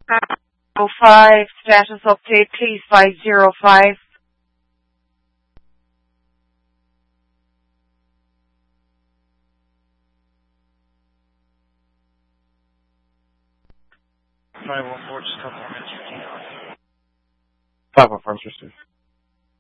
505, status update, please, 505. Five one four, just a couple more minutes. 514 received.